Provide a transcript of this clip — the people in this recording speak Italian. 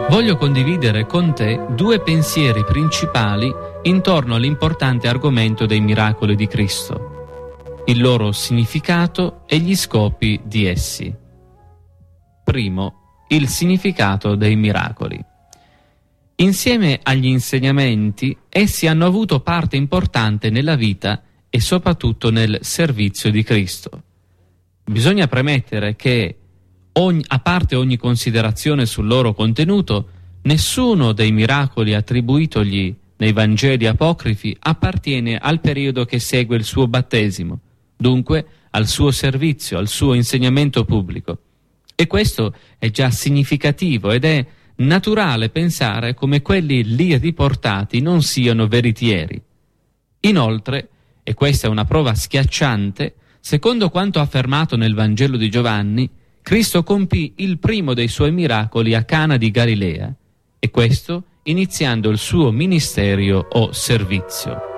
voglio condividere con te due pensieri principali intorno all'importante argomento dei miracoli di Cristo, il loro significato e gli scopi di essi. Primo, il significato dei miracoli. Insieme agli insegnamenti, essi hanno avuto parte importante nella vita e soprattutto nel servizio di Cristo. Bisogna premettere che, a parte ogni considerazione sul loro contenuto, nessuno dei miracoli attribuitogli nei Vangeli apocrifi appartiene al periodo che segue il suo battesimo, dunque al suo servizio, al suo insegnamento pubblico. E questo è già significativo ed è naturale pensare come quelli lì riportati non siano veritieri. Inoltre, e questa è una prova schiacciante, secondo quanto affermato nel Vangelo di Giovanni, Cristo compì il primo dei suoi miracoli a Cana di Galilea, e questo iniziando il suo ministero o servizio.